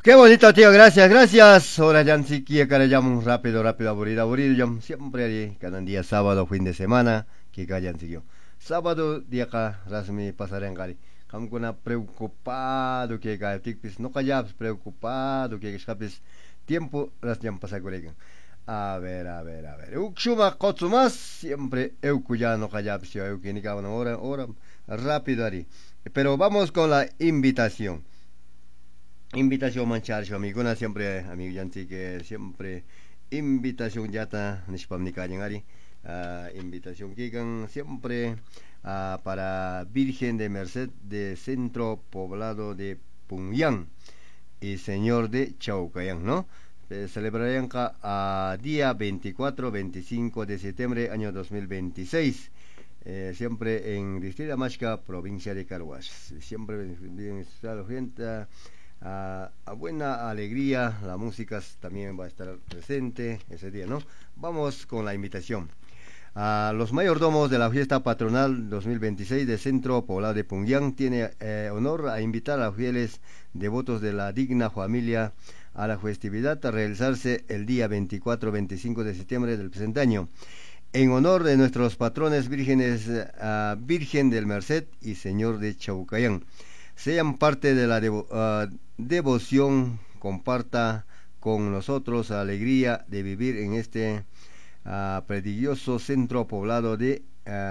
Qué bonito, tío, gracias, gracias. Ahora ya si quiere que llaman rápido, rápido, aburrido, aburrido. Ya siempre allí, cada día sábado, fin de semana, que callan siguió. Sábado, día acá, rasmi pasaren gari. Kamkuna preocupado que cae tikpis, no callas, preocupado que escapes tiempo, las jam pasa colega. A ver. Ukshuma kotsumas, siempre eukuya no callas, yo eukinika una hora, rápido ari. Pero vamos con la invitación. Invitación manchar su amiguna siempre amigo yanti que siempre invitación yata nishpam ni ari invitación kikan siempre para Virgen de Merced de Centro Poblado de Pungyang y Señor de Chaucayán, ¿no? Celebrarán día 24-25 de septiembre año 2026. Siempre en Distrito Mashka, provincia de Carhuaz. Siempre bien la gente a buena alegría, la música también va a estar presente ese día, ¿no? Vamos con la invitación. A los mayordomos de la fiesta patronal 2026 del Centro Poblado de Pungyang tiene honor a invitar a los fieles devotos de la digna familia a la festividad a realizarse el día 24-25 de septiembre del presente año. En honor de nuestros patrones vírgenes, Virgen del Merced y Señor de Chaucayán. Sean parte de la devoción, comparta con nosotros la alegría de vivir en este prodigioso centro poblado de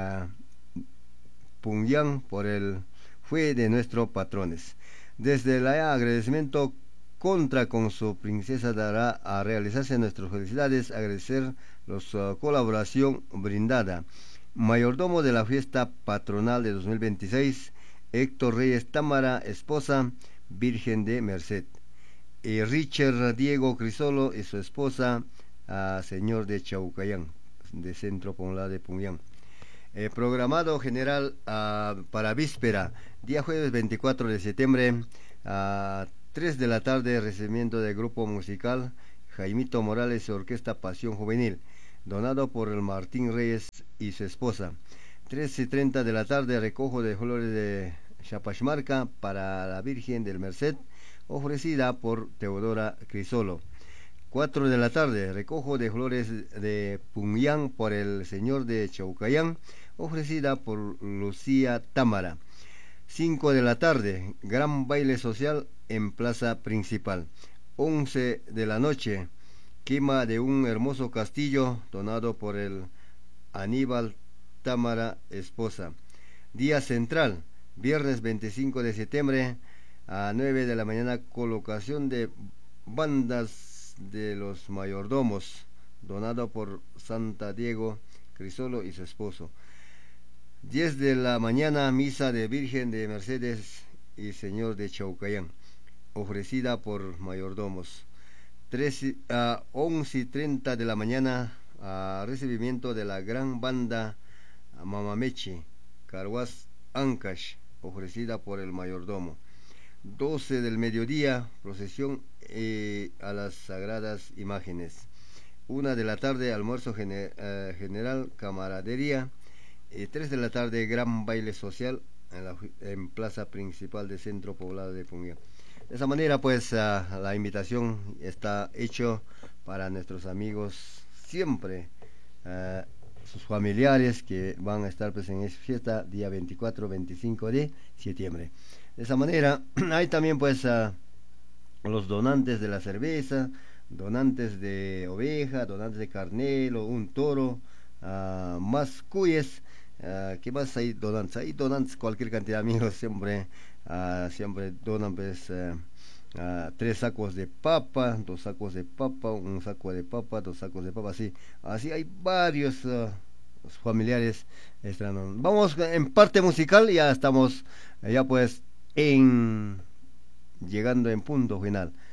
Pungyang por el fue de nuestros patrones. Desde el agradecimiento contra con su princesa dará a realizarse nuestras felicidades, agradecer la colaboración brindada. Mayordomo de la fiesta patronal de 2026, Héctor Reyes Támara, esposa, Virgen de Merced. Y Richard Diego Crisolo y su esposa, señor de Chaucayán, de Centro Poblado de Pungyang. Programado general para víspera, día jueves 24 de septiembre, a 3 de la tarde, recibimiento del grupo musical Jaimito Morales y Orquesta Pasión Juvenil, donado por el Martín Reyes y su esposa. 3:30 de la tarde, recojo de flores de Chapachmarca para la Virgen del Merced, ofrecida por Teodora Crisolo. 4 de la tarde, recojo de flores de Pungyang por el Señor de Chaucayán, ofrecida por Lucía Támara. 5 de la tarde, gran baile social en plaza principal. 11 de la noche, quema de un hermoso castillo donado por el Aníbal Támara, esposa. Día central, viernes 25 de septiembre a 9 de la mañana, colocación de bandas de los mayordomos, donado por Santa Diego Crisolo y su esposo. 10 de la mañana, misa de Virgen de Mercedes y Señor de Chaucayán, ofrecida por mayordomos. 11:30 de la mañana, recibimiento de la gran banda Mamamechi, Carhuaz Ancash, ofrecida por el mayordomo. 12 del mediodía, procesión a las sagradas imágenes. 1 de la tarde, almuerzo general, camaradería. 3 de la tarde, gran baile social en plaza principal del Centro Poblado de Pungyang. De esa manera, pues, la invitación está hecha para nuestros amigos siempre, sus familiares que van a estar pues en esa fiesta día 24-25 de septiembre. De esa manera, hay también pues los donantes de la cerveza, donantes de oveja, donantes de carnero, un toro, más cuyes. ¿Qué más hay donantes? Hay donantes cualquier cantidad de amigos siempre donan pues 3 sacos de papa, 2 sacos de papa, 1 saco de papa, 2 sacos de papa, así hay varios familiares extraños. Vamos en parte musical, ya estamos ya pues en llegando en punto final.